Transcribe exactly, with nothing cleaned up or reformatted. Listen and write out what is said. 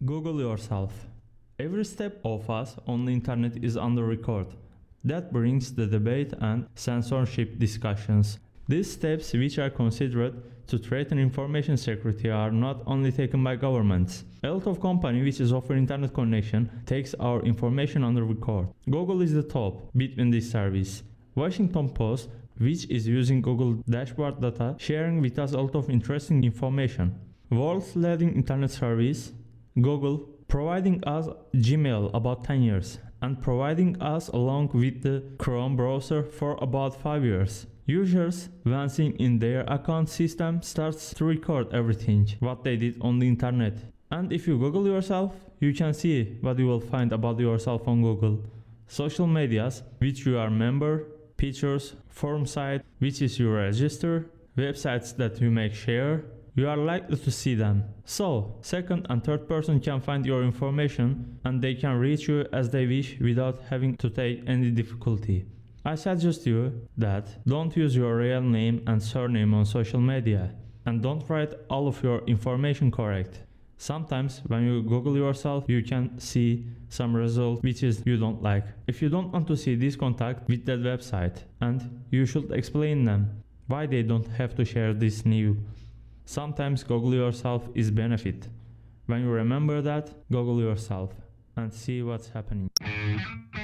Google yourself. Every step of us on the internet is under record. That brings the debate and censorship discussions. These steps, which are considered to threaten information security, are not only taken by governments. A lot of company which is offering internet connection takes our information under record. Google is the top between this service. Washington Post, which is using Google dashboard data, sharing with us a lot of interesting information. World's leading internet service, Google, providing us Gmail about ten years and providing us along with the Chrome browser for about five years. Users, when seeing in their account system, starts to record everything what they did on the internet. And if you Google yourself, you can see what you will find about yourself on Google. Social medias, which you are member, pictures, forum site, which is you register, websites that you make share, you are likely to see them. So, second and third person can find your information and they can reach you as they wish without having to take any difficulty. I suggest you that don't use your real name and surname on social media and don't write all of your information correct. Sometimes when you Google yourself, you can see some result which is you don't like. If you don't want to see this contact with that website, and you should explain them why they don't have to share this new. Sometimes Google yourself is benefit. When you remember that, Google yourself and see what's happening.